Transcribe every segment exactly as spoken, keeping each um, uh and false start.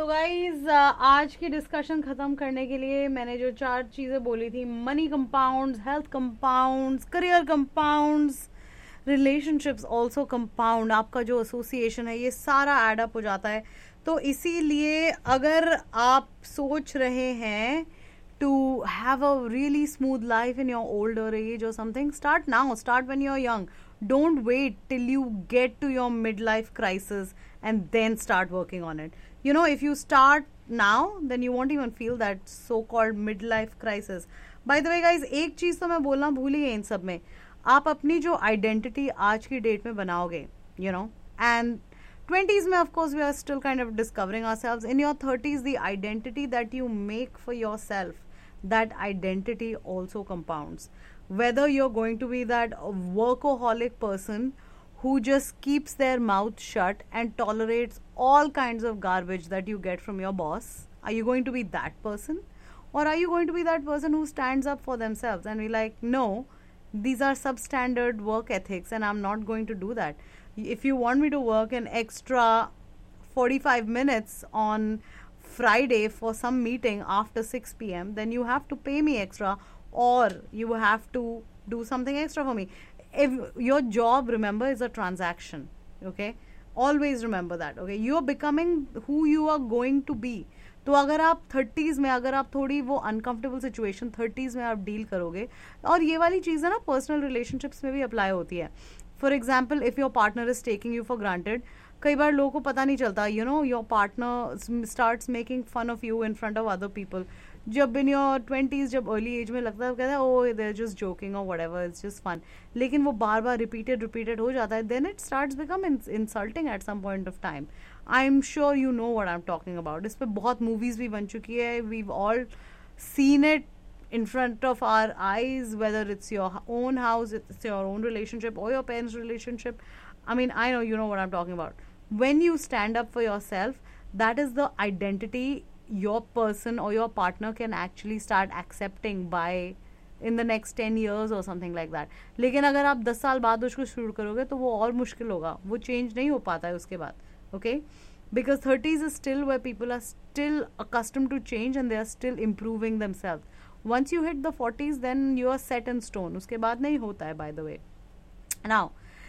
तो गाइज आज की डिस्कशन खत्म करने के लिए मैंने जो चार चीजें बोली थी, money compounds, health compounds, career compounds, relationships also compound, आपका जो एसोसिएशन है ये सारा एड अप हो जाता है. तो इसीलिए अगर आप सोच रहे हैं to have a really smooth life in your older age or something, start now, start when you're young. Don't wait till you get to your midlife crisis and then start working on it. You know, if you start now, then you won't even feel that so-called midlife crisis. By the way guys, एक चीज तो मैं बोलना भूल ही गई इन सब में, आप अपनी जो आइडेंटिटी आज की डेट में बनाओगे, you know, and twenties में of course we are still kind of discovering ourselves. In your thirties, the identity that you make for yourself, that identity also compounds. Whether you're going to be that workaholic person who just keeps their mouth shut and tolerates all kinds of garbage that you get from your boss, are you going to be that person? Or are you going to be that person who stands up for themselves and be like, no, these are substandard work ethics and I'm not going to do that. If you want me to work an extra forty-five minutes on Friday for some meeting after six p.m., then you have to pay me extra, or you have to do something extra for me. If your job, remember, is a transaction, okay? Always remember that, okay? You are becoming who you are going to be. तो अगर आप thirties में, अगर आप थोड़ी वो uncomfortable situation thirties में आप डील करोगे, और ये वाली चीज़ है ना पर्सनल रिलेशनशिप्स में भी अप्लाई होती है. For example, if your partner is taking you for granted, कई बार लोगों को पता नहीं चलता, you know, your partner starts making fun of you in front of other people. जब इन योर ट्वेंटीज, जब अर्ली एज में लगता है, कहता है ओ दे आर जस्ट जोकिंग और व्हाटएवर, इट्स जस्ट फन. लेकिन वो बार बार रिपीटेड रिपीटेड हो जाता है, then it starts become insulting at some point of time. I am sure you know what I am talking about. इस पर बहुत मूवीज भी बन चुकी है, we all seen it in front of our eyes, whether it's your own house, it's your own relationship or your parents' relationship. I mean, I know you know what I'm talking about. When you stand up for yourself, that is the identity your person or your partner can actually start accepting by in the next ten years or something like that. लेकिन अगर आप दस साल बाद उसको शुरू करोगे तो वो और मुश्किल होगा, वो चेंज नहीं हो पाता है उसके बाद, okay? Because thirties is still where people are still accustomed to change and they are still improving themselves. Once you hit the forties, then you are set in stone. उसके बाद नहीं होता है, by the way. Now,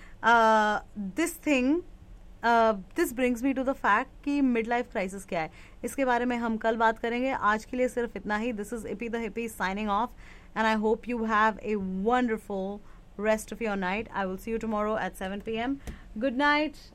uh, this thing, uh, this brings me to the fact कि midlife crisis क्या है. इसके बारे में हम कल बात करेंगे. आज के लिए सिर्फ इतना ही. This is Ippy the Hippie signing off, and I hope you have a wonderful rest of your night. I will see you tomorrow at seven p.m. Good night.